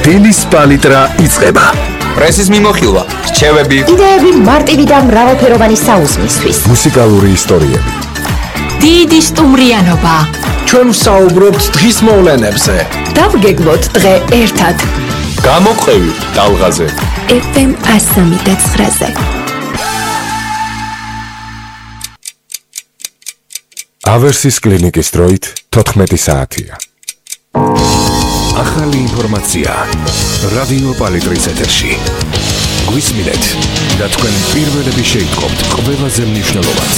დილის პალიტრა იწყება. პრესის მიმოხილვა, რჩევები, იდეები მარტივი და მრავალფეროვანი საუზმისთვის. მუსიკალური ისტორიები. დიდი სტუმრიანობა. ჩვენ ვსაუბრობთ დღის მოვლენებზე. დავგეგმოთ დღე ერთად. გამოყევი ტალღაზე. FM 103.9-ზე. ავერსის კლინიკის დროით 14 საათია. ახალი ინფორმაცია რადიო პალიტრის ეთერში. გვისმინეთ და თქვენ პირველები შეიტყობთ ყველაზე მნიშვნელოვანს.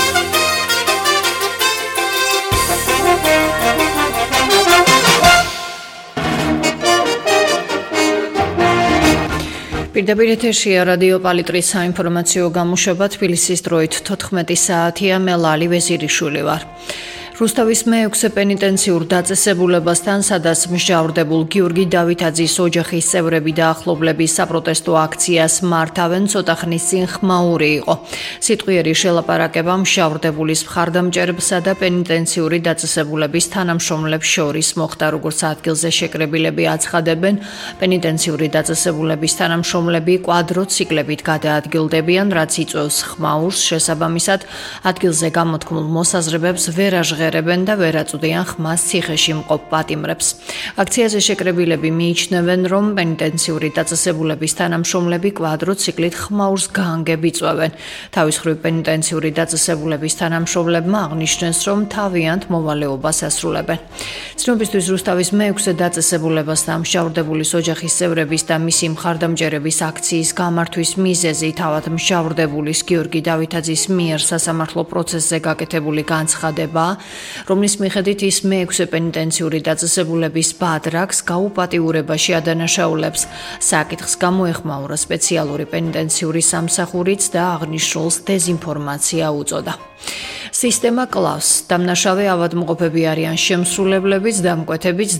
პირდაპირ ეთერშია რადიო პალიტრის საინფორმაციო გამოშვება თბილისის დროით 14 საათია. მე ლალი ვეზირიშვილი ვარ. რუსთავის მე-6 პენიტენციურ დაწესებულებასთან, სადაც მსჯავრდებულ გიორგი დავითაძის ოჯახის წევრები და ახლობლები საპროტესტო აქციას მართავენ, ცოტა ხნის წინ ხმაური იყო. სიტყვიერი შელაპარაკება მსჯავრდებულის მხარდამჭერებსა და პენიტენციური დაწესებულების თანამშრომლებს შორის მოხდა, როგორც ადგილზე შეკრებილები აცხადებენ. პენიტენციური დაწესებულების თანამშრომლები კვადროციკლებით გადაადგილდებიან, რაც იწვევს ხმაურს. შესაბამისად, ადგილზე გამოთქმულ მოსაზრებებს ვერ აჟღერებენ და ვერ აწვდიან ხმას ციხეში მყოფ პატიმრებს. აქციაზე შეკრებილები მიიჩნევენ, რომ პენიტენციური დაწესებულების თანამშრომლები კვადროციკლით ხმაურს გაანგებ იწვევენ. თავის მხრივ პენიტენციური დაწესებულების თანამშრომლებმა აღნიშნეს, რომ თავიანთ მოვალეობას ასრულებენ. ცნობისთვის რუსთავის მე-6 დაწესებულებასთან მსჯავრდებულის ოჯახის წევრების და მისი მხარდამჭერების აქციის გამართვის მიზეზი თავად მსჯავრდებულის გიორგი დავითაძის მიერ სასამართლო პროცესზე გაკეთებული განცხადებაა, რომლის მიხედვით ის მე-6 პენიტენციური დაწესებულების ბადრაკს გაუპატიურებაში ადანაშაულებს. საკითხს გამოეხმაურა სპეციალური პენიტენციური სამსახურიც და აღნიშნულს დეზინფორმაცია უწოდა. სისტემა კლავს. დამნაშავე ავადმყოფები არიან შემსრულებლებიც, დამკვეთებიც,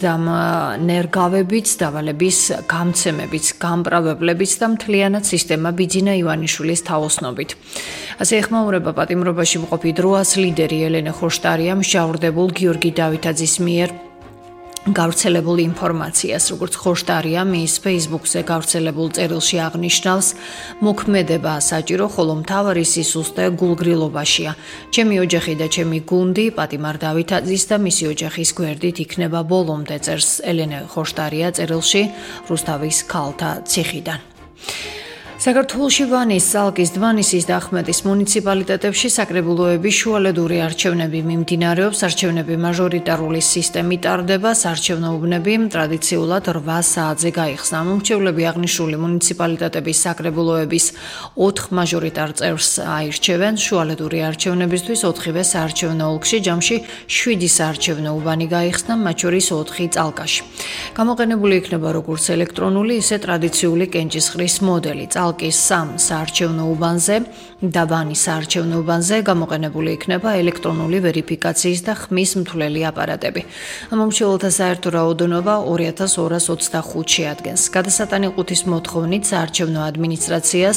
ნერგავებიც, დავალების გამცემებიც, გამправებლებიც და მთლიანად სისტემა ბიძინა ივანიშვილის თაოსნობით. ასე ეხმაურება პატიმრობაში მყოფი დროას ლიდერი ელენე ხოშტარია მსჯავრდებულ გიორგი დავითაძის მიერ გავრცელებულ ინფორმაციას. როგორც ხოშტარია მის Facebook-ზე გავრცელებულ წერილში აღნიშნავს, მოქმედება საჭირო, ხოლო მთავარი სისუსტე გულგრილობაშია. ჩემი ოჯახი და ჩემი გუნდი პატიმარ დავითაძის და მისი ოჯახის გვერდით იქნება ბოლომდე, წერს ელენე ხოშტარია წერილში რუსთავის ქალთა ციხიდან. საქართველოში ვანის, ზალკის, დმანისის და ახმეტის მუნიციპალიტეტებში საკრებულოების შუალედური არჩევნები მიმდინარეობს. არჩევნები მაჟორიტარული სისტემით ტარდება. საარჩევნო უბნები ტრადიციულად 8 საათზე გაიხსნა. მომრჩევლები აღნიშნული მუნიციპალიტეტების საკრებულოების 4 მაჟორიტარ წევრს აირჩევენ. შუალედური არჩევნებისთვის 4-ვე საარჩევნო ოლქში ჯამში 7 საარჩევნო უბანი გაიხსნა, მათ შორის 4 წალკაში. გამოყენებული იქნება როგორც ელექტრონული, ისე ტრადიციული კენჭისყრის მოდელი. წალკის 3 საარჩევნო უბანზე და ვანის საარჩევნო უბანზე გამოყენებული იქნება ელექტრონული ვერიფიკაციის და ხმის მთვლელი აპარატები. მომრჩეველთა საერთო რაოდენობა 2225-ში ადგენს. გადასატანიყუთვის მოთხოვნით საარჩევნო ადმინისტრაციას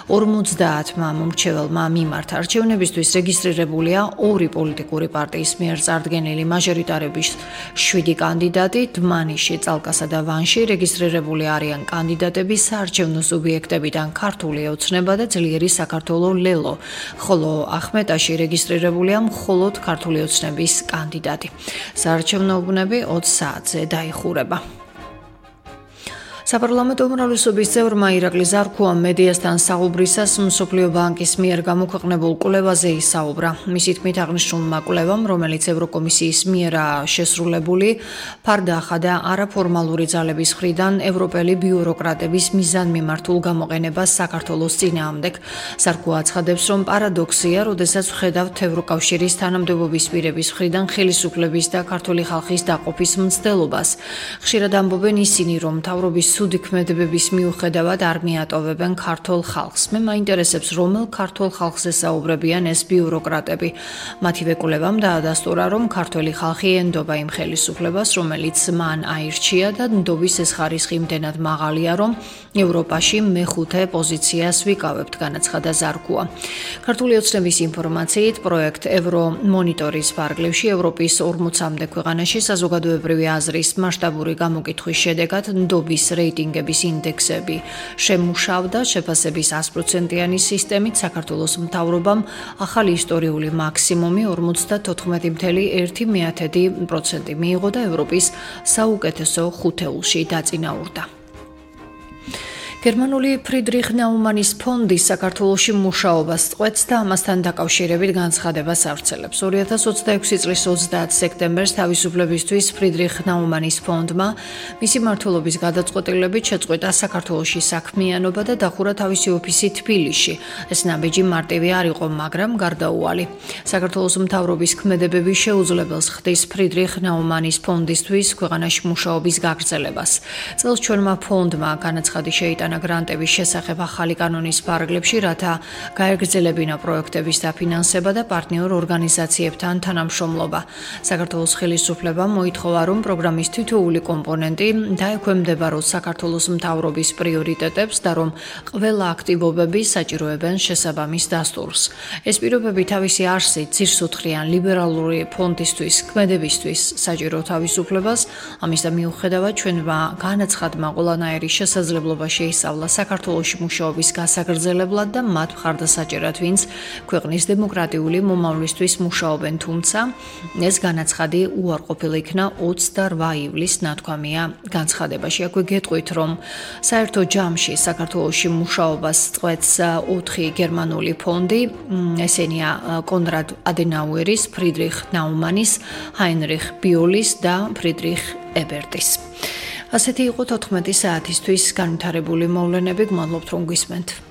50 მომრჩეველმა მიმართა. არჩევნებისთვის რეგისტრირებულია 2 პოლიტიკური პარტიის მიერ წარდგენილი მაჟორიტარების 7 კანდიდატი. დმანისში, წალკასა და ვანში რეგისტრირებული არიან კანდიდატები საარჩევნო სუბიექტებიდან ქართული ოცნება და ძლიერი საქართველო ლელო, ხოლო ახმეტაში რეგისტრირებულია მხოლოდ ქართული ოცნების კანდიდატი. საარჩევნო უბნები 20 საათზე დაიხურება. საპარლამენტო უმრავლესობის წევრმა ირაკლი ზარქუამ მედიასთან საუბრისას მსოფლიო ბანკის მიერ გამოქვეყნებულ კვლევაზე ისაუბრა. მისი თქმით, აღნიშნულმა კვლევამ, რომელიც ევროკომისიის მიერაა შესრულებული, ფარდახა და არაფორმალური ძალების მხრიდან ევროპელი ბიუროკრატების მიზანმიმართულ გამოყენებას საქართველოს წინააღმდეგ. ზარქუა აცხადებს, რომ პარადოქსია, როდესაც ვხედავთ ევროკავშირის თანამდებობის პირების მხრიდან ხელისუფლების და ქართული ხალხის დაყოფის მცდელობას. ხშირად ამბობენ ისინი, რომ მთავრობის ცუდი ქმედებების მიუხედავად არ მიატოვებენ ქართულ ხალხს. მე მაინტერესებს, რომელ ქართულ ხალხზე საუბრებიან ეს ბიუროკრატები. მათი ვეკულებამ დაადასტურა, რომ ქართველი ხალხი ენდობა იმ ხელისუფლებას, რომელიც მან აირჩია და ნდობის ეს ხარისხი იმდენად მაღალია, რომ ევროპაში მეხუთე პოზიციას ვიკავებთ, განაცხადა ზარქუა. ქართული ოცნების ინფორმაციით, პროექტ ევრომონიტორის ფარგლებში ევროპის 40-მდე ქვეყანაში საზოგადოებრივი აზრის მასშტაბური გამოკითხვის შედეგად ნდობის რეიტინგების ინდექსები შემუშავდა. შეფასების 100%-იანი სისტემით საქართველოს მთავრობამ ახალი ისტორიული მაქსიმუმი 54.1% მიიღო და ევროპის საუკეთესო ხუთეულში დაწინაურდა. გერმანული ფრიდრიხ ნაუმანის ფონდი საქართველოში მუშაობას წყვეტს და ამასთან დაკავშირებით განცხადებას ავრცელებს. 2026 წლის 30 სექტემბერს თავისუფლებისთვის ფრიდრიხ ნაუმანის ფონდმა მისი მმართველობის გადაწყვეტილებით შეწყვეტა საქართველოში საქმიანობა და დახურა თავისი ოფისი თბილისში. ეს ნაბიჯი მარტივი არ იყო, მაგრამ გარდაუვალი. საქართველოს მთავრობის ქმედებები შეუძლებელს ხდის ფრიდრიხ ნაუმანის ფონდისთვის ქვეყანაში მუშაობის გაგრძელებას. წელს ჩვენმა ფონდმა განაცხადი შეიტანა გრანტების შესახებ ახალი კანონის ფარგლებში, რათა გაეგრძელებინა პროექტების დაფინანსება და პარტნიორ ორგანიზაციებთან თანამშრომლობა. საქართველოს ხელისუფლებამ მოითხოვა, რომ პროგრამის თითოეული კომპონენტი დაექვემდებაროს საქართველოს მთავრობის პრიორიტეტებს და რომ ყველა აქტივობები საჭიროებენ შესაბამის დასტურს. ეს პირობები თავისი არსით ძირს უთხრიან ლიბერალური ფონდისთვის ქმედებისთვის საჭირო თავისუფლებას. ამის და მიუხედავად ჩვენმა განაცხადმა ყველანაირი შესაძლებლობა შეისწავლა საქართველოში მუშაობის გასაგრძელებლად და მათ მხარდასაჭერად, ვინც ქვეყნის დემოკრატიული მომავლისთვის მუშაობენ, თუმცა ეს განაცხადი უარყოფილი იქნა 28 ივლისს ნათქვამია განცხადებაში. აქვე გეტყვით, რომ საერთო ჯამში საქართველოში მუშაობას წყვეტს 4 გერმანული ფონდი, ესენია კონრად ადენაუერის, ფრიდრიხ ნაუმანის, ჰაინრიხ ბიოლის და ფრიდრიხ ებერტის. ასეთი იყო 14 საათისთვის განვითარებული მოვლენები. გმადლობთ, რომ გვისმენთ.